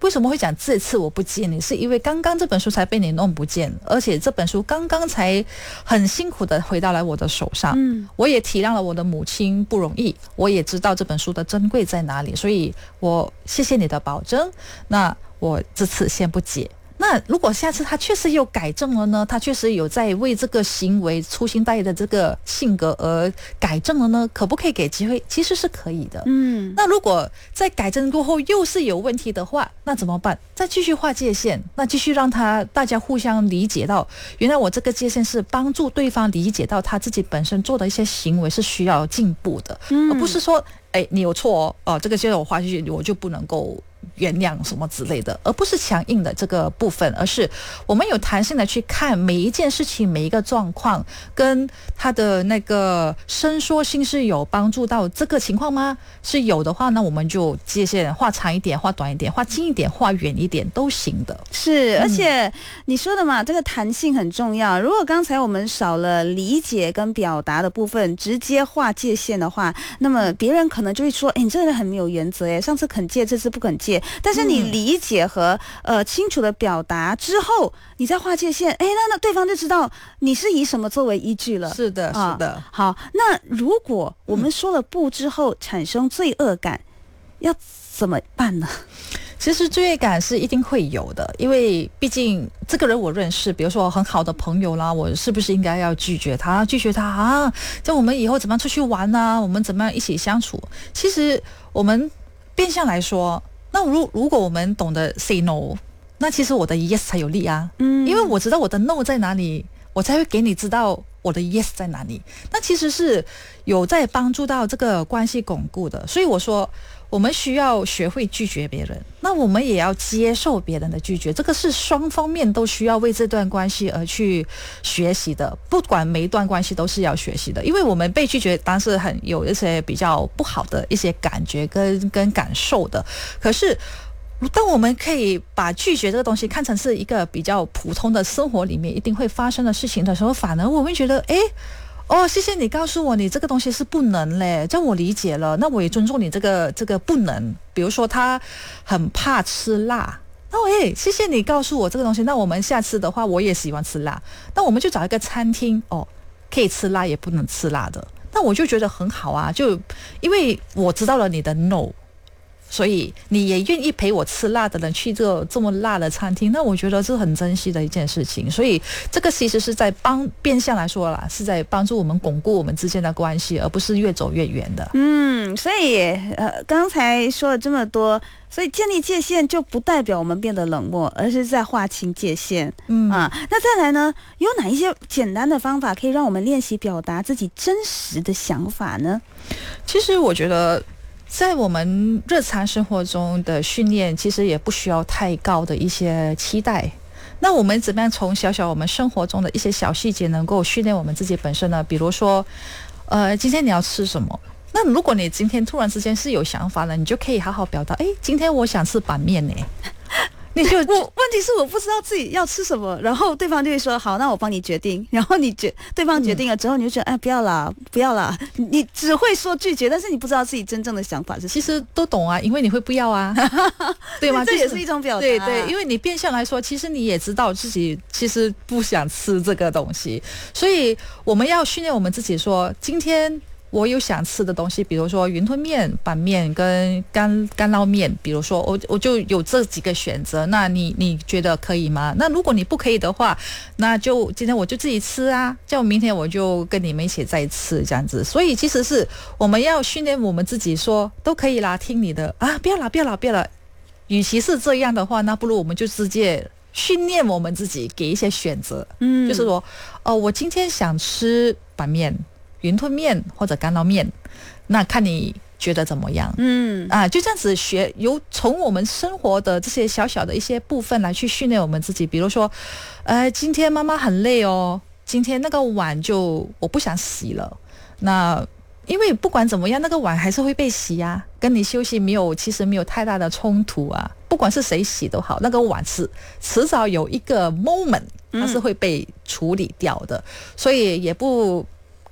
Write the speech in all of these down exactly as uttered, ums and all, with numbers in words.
为什么会讲这次我不见你，是因为刚刚这本书才被你弄不见，而且这本书刚刚才很辛苦的回到来我的手上。嗯，我也体谅了我的母亲不容易，我也知道这本书的珍贵在哪里，所以我谢谢你的保证，那我这次先不解。那如果下次他确实有改正了呢？他确实有在为这个行为粗心大意的这个性格而改正了呢？可不可以给机会？其实是可以的。嗯，那如果在改正过后又是有问题的话，那怎么办？再继续划界限，那继续让他大家互相理解到，原来我这个界限是帮助对方理解到他自己本身做的一些行为是需要进步的，嗯、而不是说，哎，你有错哦，哦，这个界限我划进去，我就不能够原谅什么之类的，而不是强硬的这个部分，而是我们有弹性的去看每一件事情、每一个状况，跟他的那个伸缩性是有帮助到这个情况吗？是有的话，那我们就界限画长一点、画短一点、画近一点、画远一点都行的。 是，而且你说的嘛，这个弹性很重要。如果刚才我们少了理解跟表达的部分，直接画界限的话，那么别人可能就会说：“哎，你这个人很没有原则，哎，上次肯戒，这次不肯戒。”但是你理解和、嗯、呃清楚的表达之后，你再划界限，哎，那那对方就知道你是以什么作为依据了。 是的，是的。 啊、好，那如果我们说了不之后产生罪恶感，嗯、要怎么办呢？ 其实罪恶感是一定会有的，因为毕竟这个人我认识，比如说很好的朋友啦，我是不是应该要拒绝他？拒绝他啊？像我们以后怎么样出去玩啊？我们怎么样一起相处？其实我们变相来说。那如如果我们懂得 say no， 那其实我的 yes 才有力啊，嗯，因为我知道我的 no 在哪里，我才会给你知道我的 yes 在哪里。那其实是有在帮助到这个关系巩固的，所以我说我们需要学会拒绝别人，那我们也要接受别人的拒绝，这个是双方面都需要为这段关系而去学习的，不管每一段关系都是要学习的，因为我们被拒绝当然是很有一些比较不好的一些感觉跟跟感受的，可是当我们可以把拒绝这个东西看成是一个比较普通的生活里面一定会发生的事情的时候，反而我会觉得诶哦，谢谢你告诉我你这个东西是不能嘞，这样我理解了，那我也尊重你这个这个不能。比如说他很怕吃辣，那我也谢谢你告诉我这个东西，那我们下次的话我也喜欢吃辣，那我们就找一个餐厅哦，可以吃辣也不能吃辣的，那我就觉得很好啊，就因为我知道了你的 no，所以你也愿意陪我吃辣的人去这个这么辣的餐厅，那我觉得是很珍惜的一件事情。所以这个其实是在帮变相来说啦，是在帮助我们巩固我们之间的关系，而不是越走越远的。 嗯，所以呃，刚才说了这么多，所以建立界限就不代表我们变得冷漠，而是在划清界限。嗯啊，那再来呢，有哪一些简单的方法可以让我们练习表达自己真实的想法呢？ 其实我觉得在我们日常生活中的训练，其实也不需要太高的一些期待。那我们怎么样从小小我们生活中的一些小细节能够训练我们自己本身呢？比如说，呃，今天你要吃什么？那如果你今天突然之间是有想法了，你就可以好好表达，诶，今天我想吃板面呢。你就我问题是我不知道自己要吃什么，然后对方就会说好，那我帮你决定。然后你决对方决定了之后，你就觉得哎，不要啦，不要啦，你只会说拒绝，但是你不知道自己真正的想法是什么。 其实都懂啊，因为你会不要啊，对吗？ 这也是一种表达。 对对，因为你变相来说，其实你也知道自己其实不想吃这个东西，所以我们要训练我们自己说，今天我有想吃的东西，比如说云吞面、板面跟干干捞面，比如说我我就有这几个选择，那你你觉得可以吗？那如果你不可以的话，那就今天我就自己吃啊，这样明天我就跟你们一起再吃这样子。所以其实是我们要训练我们自己说都可以啦，听你的啊，不要啦不要啦不要啦。与其是这样的话，那不如我们就直接训练我们自己给一些选择，嗯，就是说哦，我今天想吃板面、云吞面或者干捞面，那看你觉得怎么样？嗯啊，就这样子学，由从我们生活的这些小小的一些部分来去训练我们自己。比如说，呃，今天妈妈很累哦，今天那个碗就我不想洗了。那因为不管怎么样，那个碗还是会被洗啊，跟你休息没有，其实没有太大的冲突啊。不管是谁洗都好，那个碗迟迟早有一个 moment，它是会被处理掉的，嗯、所以也不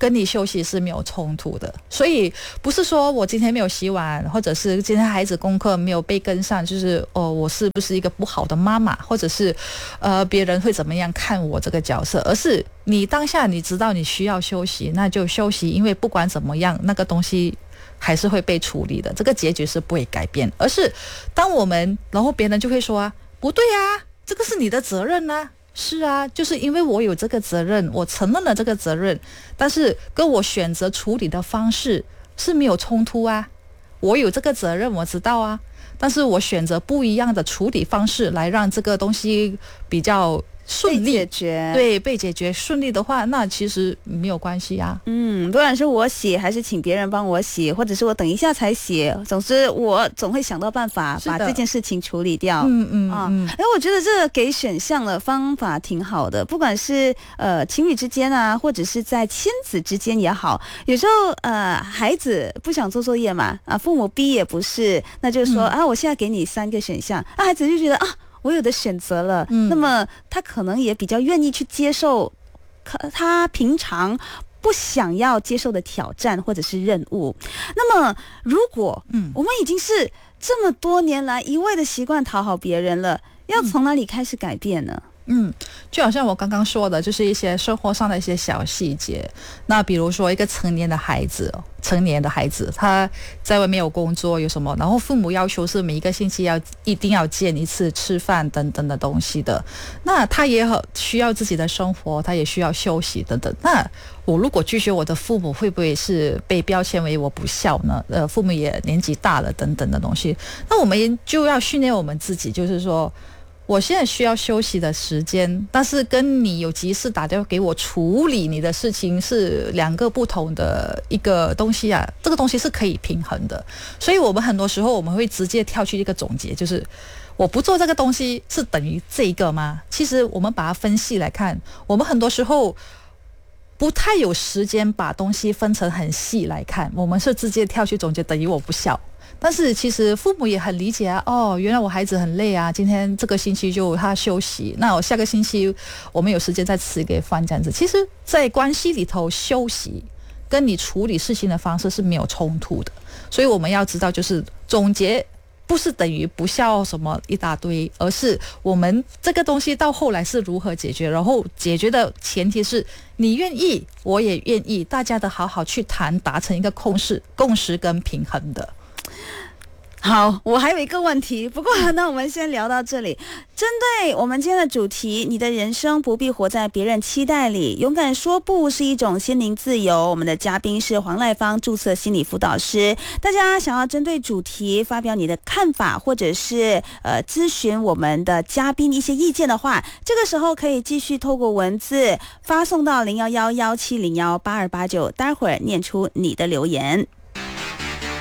跟你休息是没有冲突的。所以不是说我今天没有洗碗，或者是今天孩子功课没有被跟上，就是哦，我是不是一个不好的妈妈，或者是呃别人会怎么样看我这个角色，而是你当下你知道你需要休息，那就休息，因为不管怎么样，那个东西还是会被处理的，这个结局是不会改变。而是当我们，然后别人就会说啊，不对啊，这个是你的责任啊。是啊，就是因为我有这个责任，我承认了这个责任，但是跟我选择处理的方式是没有冲突啊。我有这个责任，我知道啊，但是我选择不一样的处理方式来让这个东西比较顺利解决， 对，被解决顺利的话，那其实没有关系啊。 嗯，不管是我洗还是请别人帮我洗，或者是我等一下才洗，总之我总会想到办法把这件事情处理掉。 嗯嗯啊， 嗯， 哎，我觉得这个给选项的方法挺好的，不管是呃情侣之间啊，或者是在亲子之间也好，有时候呃孩子不想做作业嘛，啊父母逼也不是，那就是说、嗯、啊我现在给你三个选项，啊孩子就觉得啊。我有的选择了、嗯、那么他可能也比较愿意去接受他平常不想要接受的挑战或者是任务。那么如果我们已经是这么多年来一味的习惯讨好别人了，要从哪里开始改变呢？ 嗯，就好像我刚刚说的，就是一些生活上的一些小细节。那比如说一个成年的孩子，成年的孩子他在外面有工作有什么，然后父母要求是每一个星期要一定要见一次吃饭等等的东西的，那他也很需要自己的生活，他也需要休息等等。那我如果拒绝我的父母，会不会是被标签为我不孝呢？呃，父母也年纪大了等等的东西。那我们就要训练我们自己，就是说我现在需要休息的时间，但是跟你有急事打电话给我处理你的事情是两个不同的一个东西啊，这个东西是可以平衡的。所以我们很多时候我们会直接跳去一个总结，就是我不做这个东西是等于这个吗？其实我们把它分析来看，我们很多时候不太有时间把东西分成很细来看，我们是直接跳去总结等于我不孝。但是其实父母也很理解啊，哦，原来我孩子很累啊，今天这个星期就他休息，那我下个星期我们有时间再吃一个饭这样子。其实在关系里头，休息跟你处理事情的方式是没有冲突的，所以我们要知道，就是总结不是等于不孝什么一大堆，而是我们这个东西到后来是如何解决，然后解决的前提是你愿意，我也愿意，大家的好好去谈，达成一个共识、共识跟平衡的。 好，我还有一个问题，不过那我们先聊到这里。针对我们今天的主题，你的人生不必活在别人期待里，勇敢说不是一种心灵自由。我们的嘉宾是黄赖芳，注册心理辅导师。大家想要针对主题发表你的看法，或者是呃咨询我们的嘉宾一些意见的话，这个时候可以继续透过文字发送到零幺幺幺七零幺八二八九，待会儿念出你的留言。